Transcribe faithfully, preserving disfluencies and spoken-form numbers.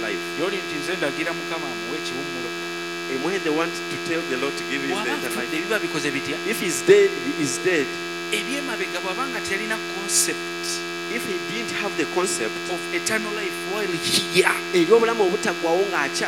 life. Yoli nti nze ndagira Mukama amuwe ekiwummulo. And when they want to tell the Lord to give him the eternal life, Biba bikoze bitya? if he's dead, he is dead. Ebyemabega bw'abanga terina concept If he didn't have the concept of eternal life while here, ery'obulamu obutaggwawo ng'akya